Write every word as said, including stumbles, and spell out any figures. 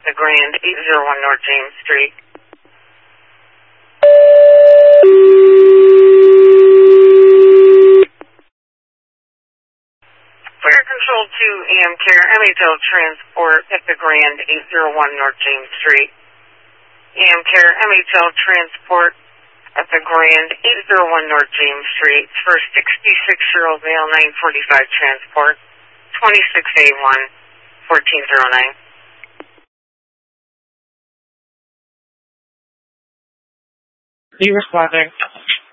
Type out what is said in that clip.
The Grand, eight oh one North James Street. Fire Control two, A M Care, M H L Transport at the Grand, eight oh one North James Street. A M Care, M H L Transport at the Grand, eight oh one North James Street for sixty-six-year-old male, nine forty-five Transport, twenty-six A one, fourteen oh nine. Be responding.